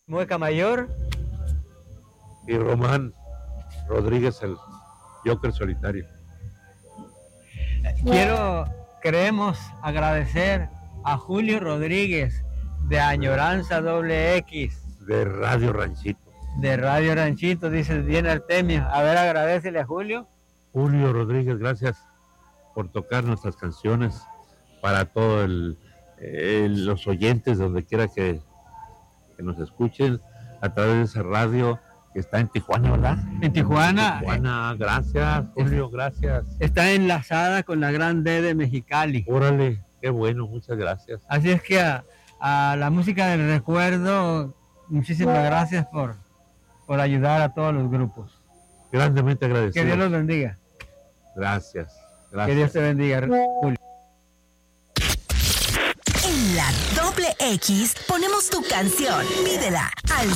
Mueca Mayor. Y Román Rodríguez, el Joker solitario. Queremos agradecer a Julio Rodríguez de Añoranza XX. De Radio Ranchito. De Radio Ranchito, dice bien Artemio. A ver, agradecele a Julio. Julio Rodríguez, gracias por tocar nuestras canciones para todos los oyentes, donde quiera que nos escuchen, a través de esa radio que está en Tijuana, ¿verdad? En Tijuana. Gracias, Julio, gracias. Está enlazada con la Gran D de Mexicali. Órale, qué bueno, muchas gracias. Así es que a la música del recuerdo, muchísimas gracias por ayudar a todos los grupos. Grandemente agradecido. Que Dios los bendiga. Gracias. Que Dios te bendiga, Julio. En la Doble X ponemos tu canción. Pídela al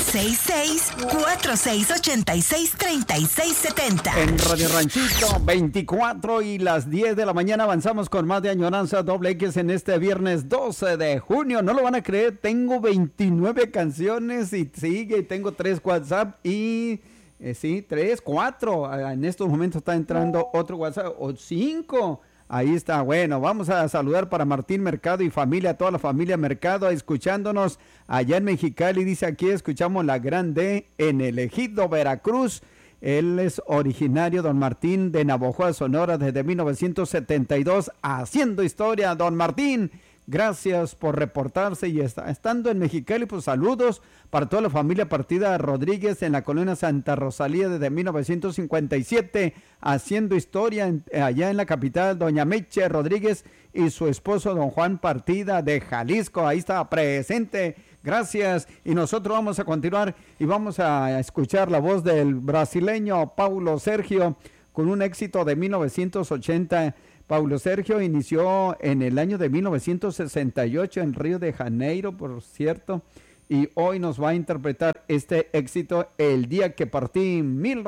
66-4686-3670. En Radio Ranchito, 24 y las 10 de la mañana avanzamos con más de Añoranza Doble X en este viernes 12 de junio. No lo van a creer, tengo 29 canciones y sigue, tengo 3 WhatsApp y... sí, 3, 4. En estos momentos está entrando otro WhatsApp, o 5. Ahí está, bueno, vamos a saludar para Martín Mercado y familia, toda la familia Mercado, escuchándonos allá en Mexicali. Dice aquí, escuchamos la Gran D en el Ejido, Veracruz. Él es originario, don Martín, de Navojoa, Sonora, desde 1972, haciendo historia. Don Martín, gracias por reportarse y estando en Mexicali, pues saludos para toda la familia Partida Rodríguez en la colonia Santa Rosalía desde 1957, haciendo historia allá en la capital, doña Meche Rodríguez y su esposo don Juan Partida de Jalisco, ahí está presente, gracias. Y nosotros vamos a continuar y vamos a escuchar la voz del brasileño Paulo Sergio con un éxito de 1980. Paulo Sergio inició en el año de 1968 en Río de Janeiro, por cierto, y hoy nos va a interpretar este éxito, El día que partí,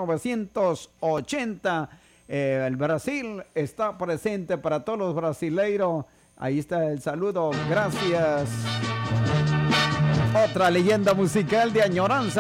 1980. El Brasil está presente para todos los brasileiros. Ahí está el saludo, gracias. Otra leyenda musical de Añoranza.